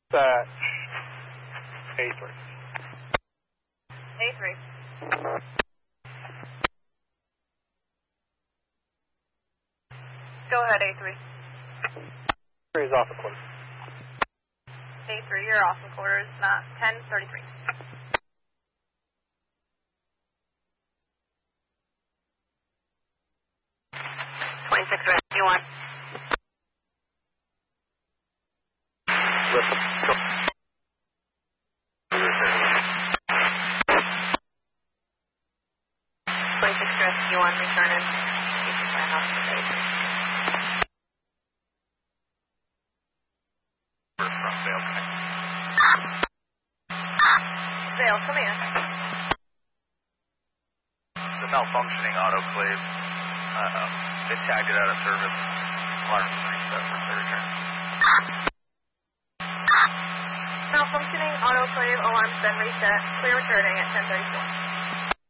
Dispatch A3. A3. Go ahead, A3. A3 is off the quarter. A3, you're off the quarters, not 1033. You want? You want returning? Vale, come in. The malfunctioning autoclave, they tagged it out of service. Alarm reset for clear return. Malfunctioning autoclave, alarm's been reset. Clear returning at 1034.